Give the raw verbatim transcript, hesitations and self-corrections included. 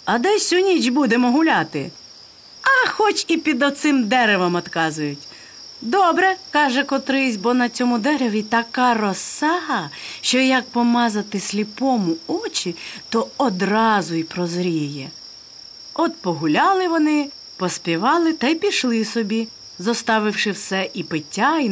А де сю ніч будемо гуляти? А хоч і під оцим деревом, отказують. Добре, каже котрийсь, бо на цьому дереві така роса, що як помазати сліпому очі, то одразу й прозріє. От погуляли вони, поспівали та й пішли собі, зоставивши все і пиття, і